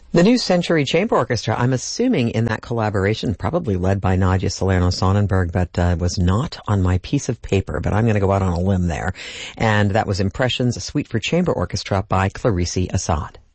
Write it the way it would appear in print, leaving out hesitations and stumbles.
The New Century Chamber Orchestra, I'm assuming in that collaboration, probably led by Nadia Salerno-Sonnenberg, but was not on my piece of paper, but I'm going to go out on a limb there. And that was Impressions, a suite for chamber orchestra by Clarice Assad.